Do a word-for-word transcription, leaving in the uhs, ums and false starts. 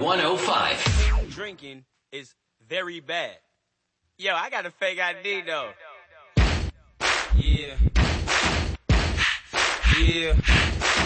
one oh five. Drinking is very bad. Yo, I got a fake I D though. Yeah. Yeah.